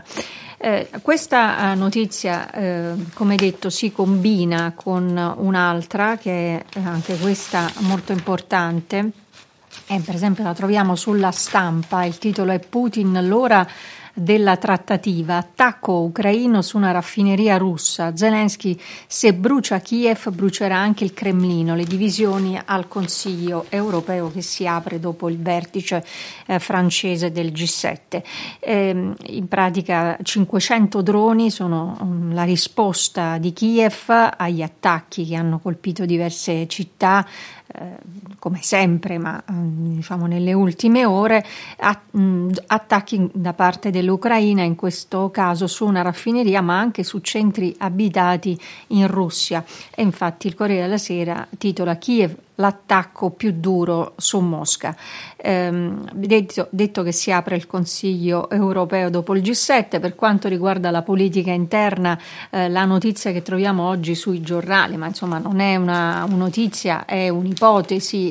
Questa notizia, come detto, si combina con un'altra che è anche questa molto importante, per esempio la troviamo sulla Stampa. Il titolo è Putin, l'ora della trattativa, attacco ucraino su una raffineria russa. Zelensky, se brucia Kiev brucerà anche il Cremlino. Le divisioni al Consiglio europeo che si apre dopo il vertice francese del G7. In pratica 500 droni sono la risposta di Kiev agli attacchi che hanno colpito diverse città, come sempre, ma nelle ultime ore, attacchi da parte dell'Ucraina, in questo caso su una raffineria, ma anche su centri abitati in Russia. E infatti il Corriere della Sera titola Kiev, l'attacco più duro su Mosca. Detto che si apre il Consiglio europeo dopo il G7, per quanto riguarda la politica interna, la notizia che troviamo oggi sui giornali, ma non è una notizia, è un'ipotesi,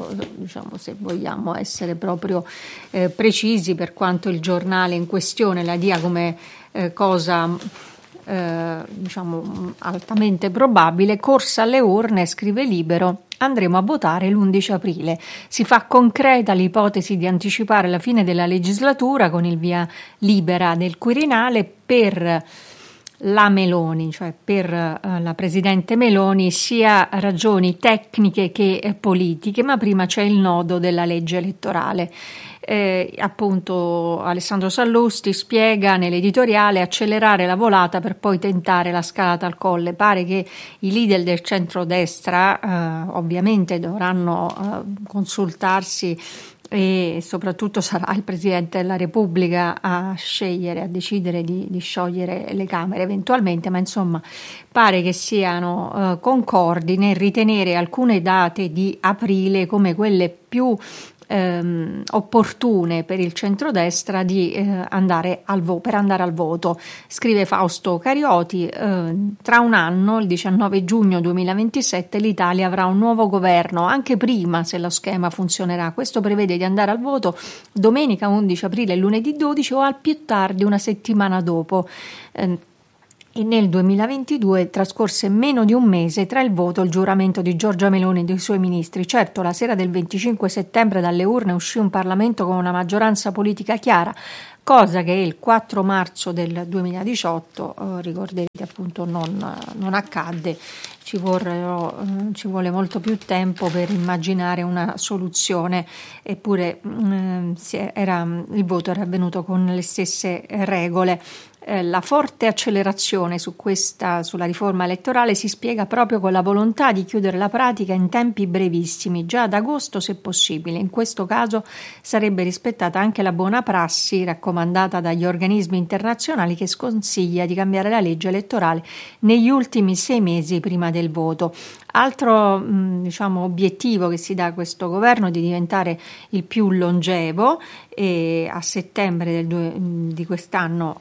se vogliamo essere proprio precisi, per quanto il giornale in questione la dia come cosa altamente probabile. Corsa alle urne, scrive Libero, andremo a votare l'11 aprile. Si fa concreta l'ipotesi di anticipare la fine della legislatura con il via libera del Quirinale per la Meloni, cioè per la Presidente Meloni, sia ragioni tecniche che politiche, ma prima c'è il nodo della legge elettorale. Appunto Alessandro Sallusti spiega nell'editoriale: accelerare la volata per poi tentare la scalata al colle. Pare che i leader del centrodestra ovviamente dovranno consultarsi, e soprattutto sarà il Presidente della Repubblica a decidere di sciogliere le Camere eventualmente, ma insomma pare che siano concordi nel ritenere alcune date di aprile come quelle più opportune per il centrodestra per andare al voto. Scrive Fausto Carioti: tra un anno, il 19 giugno 2027, l'Italia avrà un nuovo governo, anche prima se lo schema funzionerà. Questo prevede di andare al voto domenica 11 aprile e lunedì 12 o al più tardi una settimana dopo. E nel 2022 trascorse meno di un mese tra il voto e il giuramento di Giorgia Meloni e dei suoi ministri. Certo, la sera del 25 settembre dalle urne uscì un Parlamento con una maggioranza politica chiara, cosa che il 4 marzo del 2018, ricorderete appunto, non accadde. Ci vuole molto più tempo per immaginare una soluzione, eppure il voto era avvenuto con le stesse regole. La forte accelerazione sulla riforma elettorale si spiega proprio con la volontà di chiudere la pratica in tempi brevissimi, già ad agosto se possibile. In questo caso sarebbe rispettata anche la buona prassi raccomandata dagli organismi internazionali, che sconsiglia di cambiare la legge elettorale negli ultimi 6 mesi prima del voto. Altro obiettivo che si dà a questo governo è di diventare il più longevo, e a settembre di quest'anno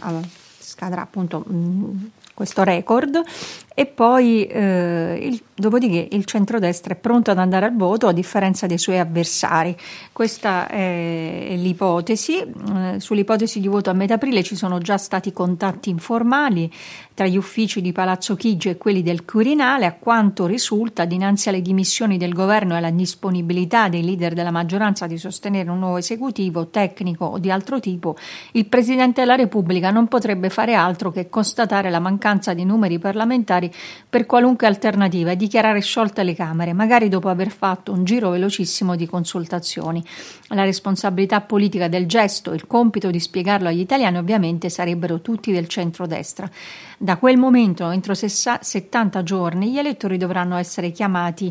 scadrà appunto questo record, e poi dopodiché il centrodestra è pronto ad andare al voto a differenza dei suoi avversari. Questa è l'ipotesi. Sull'ipotesi di voto a metà aprile ci sono già stati contatti informali tra gli uffici di Palazzo Chigi e quelli del Quirinale. A quanto risulta, dinanzi alle dimissioni del governo e alla disponibilità dei leader della maggioranza di sostenere un nuovo esecutivo tecnico o di altro tipo, il Presidente della Repubblica non potrebbe fare altro che constatare la mancanza di numeri parlamentari per qualunque alternativa e dichiarare sciolte le Camere, magari dopo aver fatto un giro velocissimo di consultazioni. La responsabilità politica del gesto e il compito di spiegarlo agli italiani ovviamente sarebbero tutti del centrodestra. Da quel momento, entro 70 giorni, gli elettori dovranno essere chiamati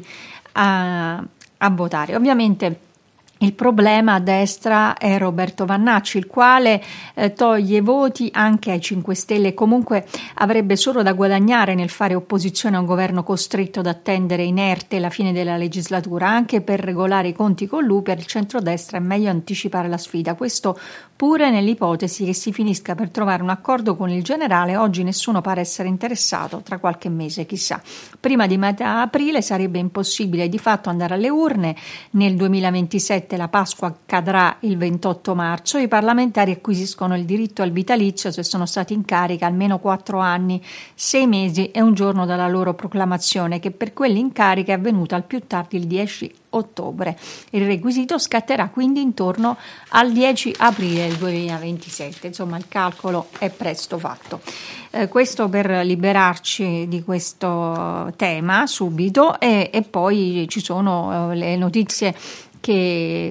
a votare. Ovviamente il problema a destra è Roberto Vannacci, il quale toglie voti anche ai 5 Stelle e comunque avrebbe solo da guadagnare nel fare opposizione a un governo costretto ad attendere inerte la fine della legislatura. Anche per regolare i conti con lui, per il centrodestra è meglio anticipare la sfida. Questo pure nell'ipotesi che si finisca per trovare un accordo con il generale. Oggi nessuno pare essere interessato, tra qualche mese chissà. Prima di metà aprile sarebbe impossibile di fatto andare alle urne. Nel 2027 la Pasqua cadrà il 28 marzo. I parlamentari acquisiscono il diritto al vitalizio se sono stati in carica almeno 4 anni, 6 mesi e un giorno dalla loro proclamazione, che per quelli in carica è avvenuta al più tardi il 10 ottobre. Il requisito scatterà quindi intorno al 10 aprile del 2027. Insomma, il calcolo è presto fatto. Questo per liberarci di questo tema subito, e poi ci sono le notizie che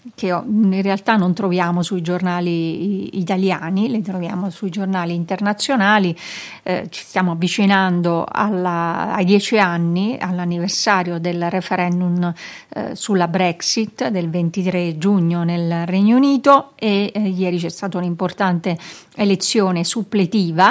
in realtà non troviamo sui giornali italiani, le troviamo sui giornali internazionali. Ci stiamo avvicinando ai 10 anni, all'anniversario del referendum sulla Brexit del 23 giugno nel Regno Unito, e ieri c'è stata un'importante elezione suppletiva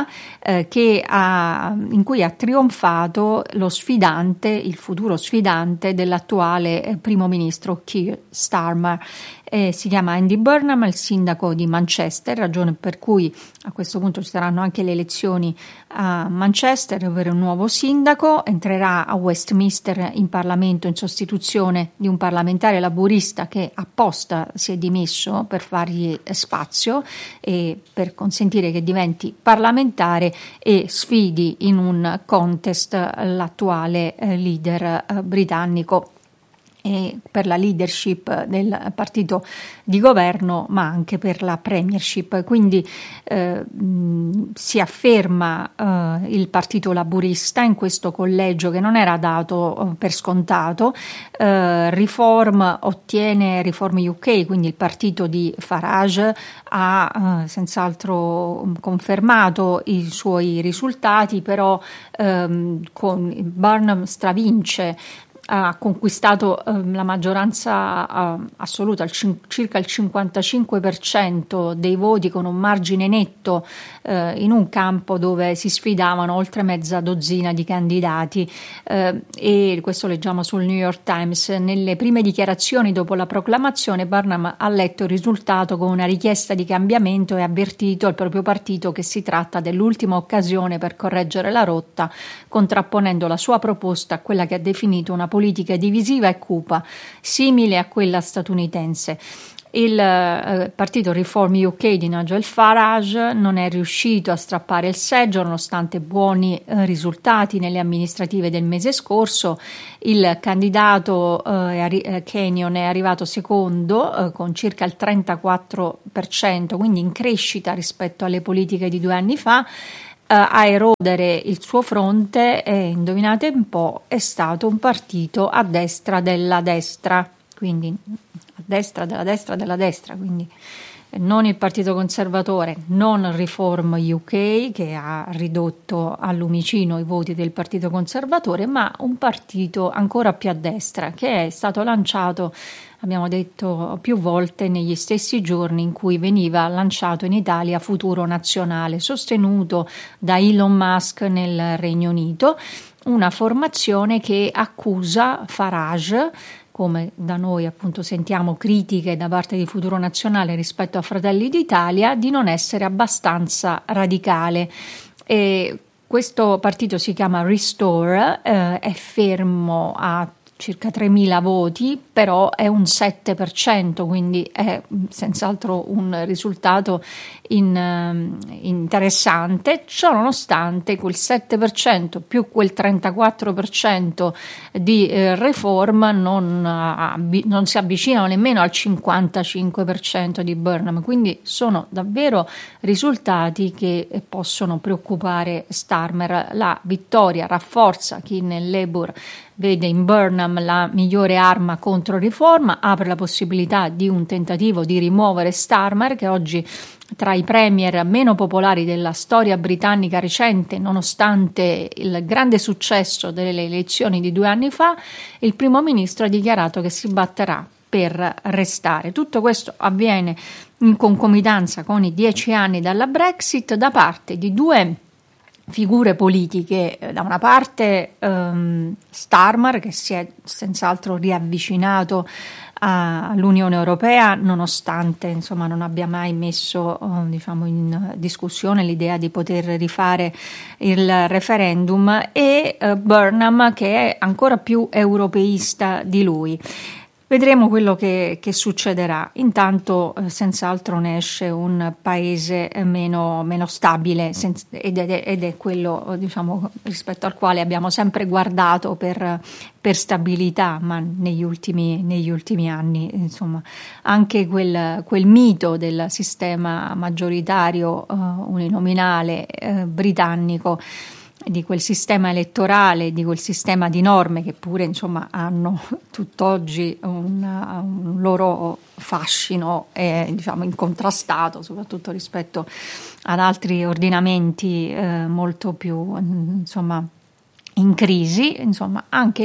in cui ha trionfato il futuro sfidante dell'attuale primo ministro Keir Starmer. Si chiama Andy Burnham, il sindaco di Manchester, ragione per cui a questo punto ci saranno anche le elezioni a Manchester, ovvero un nuovo sindaco. Entrerà a Westminster in Parlamento in sostituzione di un parlamentare laburista che apposta si è dimesso per fargli spazio e per consentire che diventi parlamentare e sfidi in un contest l'attuale leader britannico. per la leadership del partito di governo, ma anche per la premiership. Quindi si afferma il partito laburista in questo collegio che non era dato per scontato. Reform UK, quindi il partito di Farage, ha senz'altro confermato i suoi risultati, però con Burnham stravince, ha conquistato la maggioranza assoluta, circa il 55% dei voti, con un margine netto in un campo dove si sfidavano oltre mezza dozzina di candidati, e questo leggiamo sul New York Times. Nelle prime dichiarazioni dopo la proclamazione, Burnham ha letto il risultato con una richiesta di cambiamento e ha avvertito al proprio partito che si tratta dell'ultima occasione per correggere la rotta, contrapponendo la sua proposta a quella che ha definito una politica divisiva e cupa, simile a quella statunitense. Il partito Reform UK di Nigel Farage non è riuscito a strappare il seggio nonostante buoni risultati nelle amministrative del mese scorso. Il candidato Kenyon è arrivato secondo con circa il 34%, quindi in crescita rispetto alle politiche di 2 anni fa. A erodere il suo fronte, indovinate un po', è stato un partito a destra della destra, quindi a destra della destra della destra, quindi non il partito conservatore, non Reform UK, che ha ridotto al lumicino i voti del partito conservatore, ma un partito ancora più a destra, che è stato lanciato, abbiamo detto più volte, negli stessi giorni in cui veniva lanciato in Italia Futuro Nazionale, sostenuto da Elon Musk nel Regno Unito, una formazione che accusa Farage, come da noi appunto sentiamo critiche da parte di Futuro Nazionale rispetto a Fratelli d'Italia, di non essere abbastanza radicale. E questo partito si chiama Restore, è fermo a circa 3.000 voti, però è un 7%, quindi è senz'altro un risultato interessante. Ciò nonostante, quel 7% più quel 34% di Reform non si avvicinano nemmeno al 55% di Burnham, quindi sono davvero risultati che possono preoccupare Starmer. La vittoria rafforza chi nel Labour vede in Burnham la migliore arma contro Reform, apre la possibilità di un tentativo di rimuovere Starmer, che oggi tra i premier meno popolari della storia britannica recente, nonostante il grande successo delle elezioni di 2 anni fa. Il primo ministro ha dichiarato che si batterà per restare. Tutto questo avviene in concomitanza con i 10 anni dalla Brexit da parte di 2 figure politiche. Da una parte Starmer, che si è senz'altro riavvicinato all'Unione Europea, nonostante non abbia mai messo in discussione l'idea di poter rifare il referendum, e Burnham, che è ancora più europeista di lui. Vedremo quello che succederà. Intanto senz'altro ne esce un paese meno stabile, ed è quello rispetto al quale abbiamo sempre guardato per stabilità, ma negli ultimi anni anche quel mito del sistema maggioritario uninominale britannico, di quel sistema elettorale, di quel sistema di norme che pure hanno tutt'oggi un loro fascino incontrastato, soprattutto rispetto ad altri ordinamenti molto più in crisi. Anche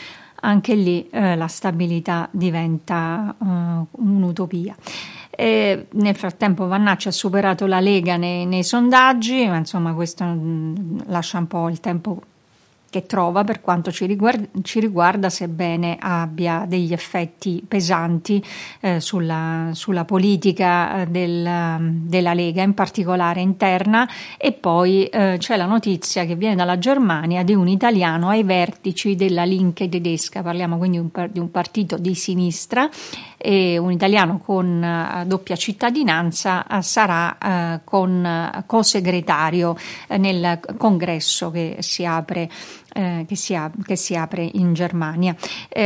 lì la stabilità diventa un'utopia. Nel frattempo Vannacci ha superato la Lega nei sondaggi, ma questo lascia un po' il tempo che trova per quanto ci riguarda, sebbene abbia degli effetti pesanti sulla politica della Lega, in particolare interna. E poi c'è la notizia che viene dalla Germania di un italiano ai vertici della Linke tedesca. Parliamo quindi di un partito di sinistra, e un italiano con doppia cittadinanza sarà con co-segretario nel congresso che si apre che si apre in Germania.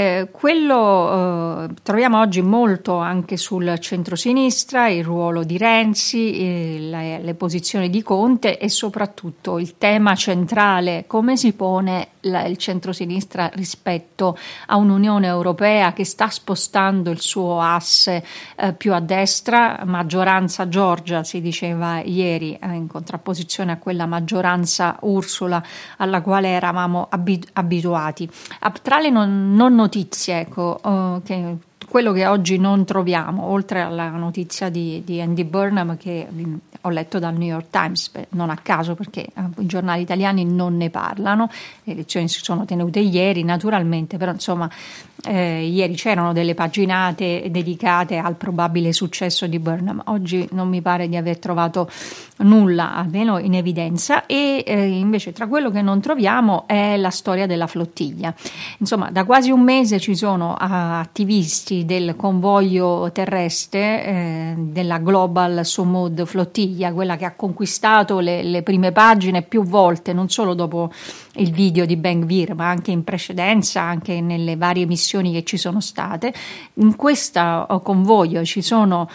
Quello troviamo oggi molto anche sul centrosinistra, il ruolo di Renzi, le posizioni di Conte e soprattutto il tema centrale, come si pone il centrosinistra rispetto a un'Unione Europea che sta spostando il suo asse più a destra, maggioranza Giorgia si diceva ieri, in contrapposizione a quella maggioranza Ursula alla quale eravamo abituati. Tra le non notizie, ecco, quello che oggi non troviamo, oltre alla notizia di Andy Burnham che ho letto dal New York Times, non a caso perché i giornali italiani non ne parlano, le elezioni si sono tenute ieri naturalmente, però insomma ieri c'erano delle paginate dedicate al probabile successo di Burnham, oggi non mi pare di aver trovato nulla, almeno in evidenza, e invece tra quello che non troviamo è la storia della flottiglia. Insomma, da quasi un mese ci sono attivisti del convoglio terrestre della Global Sumud flottiglia, quella che ha conquistato le prime pagine più volte, non solo dopo il video di Ben Gvir, ma anche in precedenza, anche nelle varie missioni che ci sono state. In questo convoglio ci sono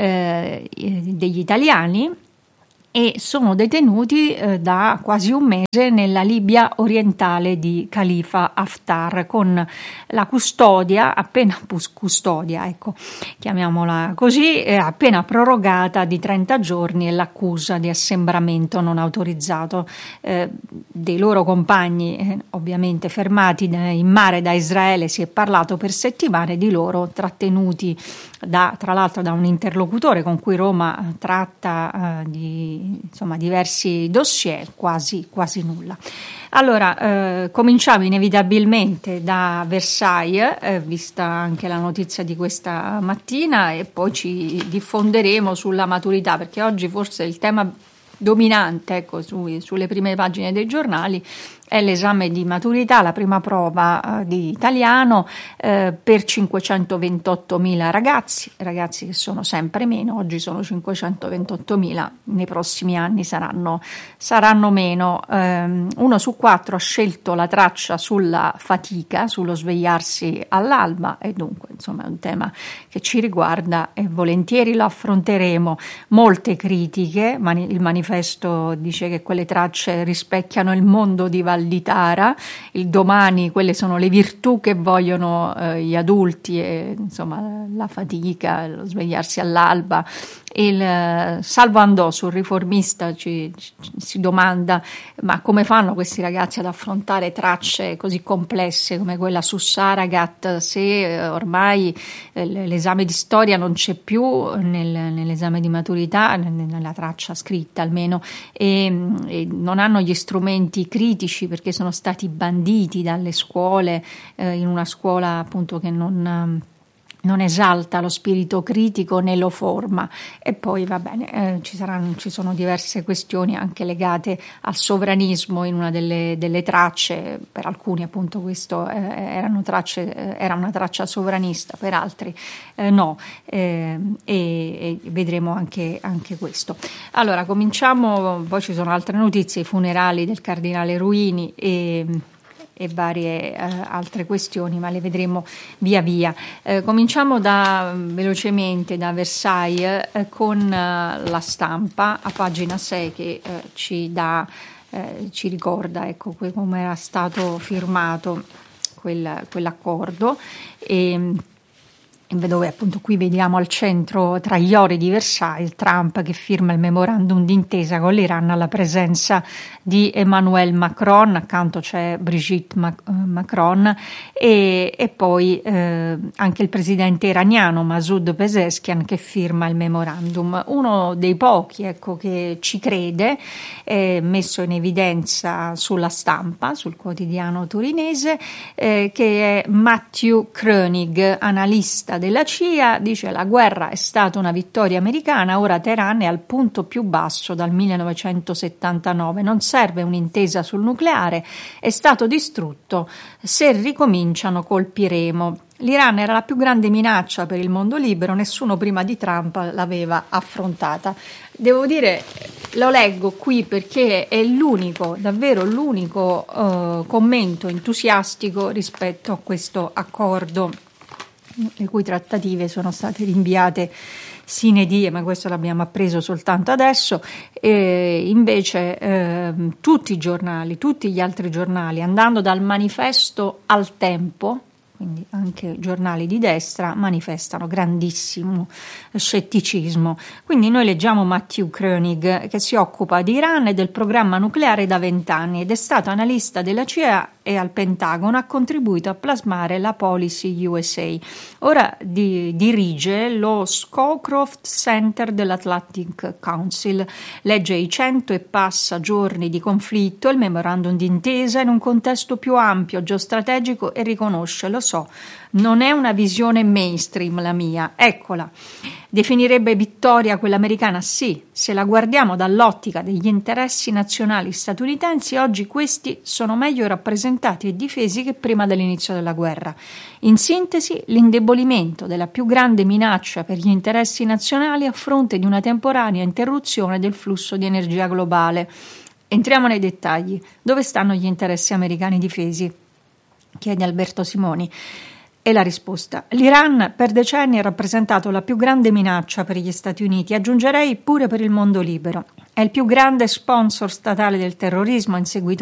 degli italiani e sono detenuti da quasi un mese nella Libia orientale di Khalifa Haftar, con la custodia ecco, chiamiamola così, appena prorogata di 30 giorni e l'accusa di assembramento non autorizzato dei loro compagni, ovviamente fermati in mare da Israele. Si è parlato per settimane di loro trattenuti tra l'altro da un interlocutore con cui Roma tratta diversi dossier, quasi nulla. Allora, cominciamo inevitabilmente da Versailles, vista anche la notizia di questa mattina, e poi ci diffonderemo sulla maturità, perché oggi forse il tema dominante, ecco, sulle prime pagine dei giornali è l'esame di maturità, la prima prova di italiano per 528.000 ragazzi che sono sempre meno, oggi sono 528.000, nei prossimi anni saranno meno. 1 su 4 ha scelto la traccia sulla fatica, sullo svegliarsi all'alba, e dunque insomma è un tema che ci riguarda e volentieri lo affronteremo. Molte critiche, il manifesto dice che quelle tracce rispecchiano il mondo di Valditara, il domani quelle sono le virtù che vogliono gli adulti, e insomma la fatica, lo svegliarsi all'alba. Il Salvo Andò sul Riformista si domanda: ma come fanno questi ragazzi ad affrontare tracce così complesse come quella su Saragat, se ormai l'esame di storia non c'è più nell'esame di maturità, nella traccia scritta almeno, e non hanno gli strumenti critici perché sono stati banditi dalle scuole, in una scuola appunto che non esalta lo spirito critico né lo forma. E poi va bene, ci sono diverse questioni anche legate al sovranismo in una delle tracce. Per alcuni appunto questo era una traccia sovranista, per altri no, e vedremo anche questo. Allora cominciamo, poi ci sono altre notizie, i funerali del cardinale Ruini e varie altre questioni, ma le vedremo via via. Cominciamo velocemente da Versailles con La Stampa a pagina 6 che ci ricorda, ecco, come era stato firmato quell'accordo, e dove appunto qui vediamo al centro, tra gli ori di Versailles, Trump che firma il memorandum d'intesa con l'Iran alla presenza di Emmanuel Macron, accanto c'è Brigitte Macron, e poi anche il presidente iraniano Masoud Pezeshkian che firma il memorandum. Uno dei pochi, ecco, che ci crede, messo in evidenza sulla Stampa, sul quotidiano torinese, che è Matthew Koenig, analista della CIA, dice: la guerra è stata una vittoria americana, ora Teheran è al punto più basso dal 1979, non serve un'intesa sul nucleare, è stato distrutto, se ricominciano colpiremo. L'Iran era la più grande minaccia per il mondo libero, nessuno prima di Trump l'aveva affrontata. Devo dire, lo leggo qui perché è davvero l'unico commento entusiastico rispetto a questo accordo, le cui trattative sono state rinviate sine die, ma questo l'abbiamo appreso soltanto adesso. Invece tutti gli altri giornali, andando dal Manifesto al Tempo, quindi anche giornali di destra, manifestano grandissimo scetticismo. Quindi noi leggiamo Matthew Koenig, che si occupa di Iran e del programma nucleare da 20 anni ed è stato analista della CIA e al Pentagono, ha contribuito a plasmare la Policy USA. Ora dirige lo Scowcroft Center dell'Atlantic Council, legge i 100 e passa giorni di conflitto, il memorandum d'intesa in un contesto più ampio, geostrategico, e riconosce, lo so, non è una visione mainstream la mia, eccola. Definirebbe vittoria quella americana? Sì, se la guardiamo dall'ottica degli interessi nazionali statunitensi, oggi questi sono meglio rappresentati e difesi che prima dell'inizio della guerra. In sintesi, l'indebolimento della più grande minaccia per gli interessi nazionali a fronte di una temporanea interruzione del flusso di energia globale. Entriamo nei dettagli. Dove stanno gli interessi americani difesi? Chiede Alberto Simoni. E la risposta: l'Iran per decenni ha rappresentato la più grande minaccia per gli Stati Uniti, aggiungerei pure per il mondo libero. È il più grande sponsor statale del terrorismo, ha inseguito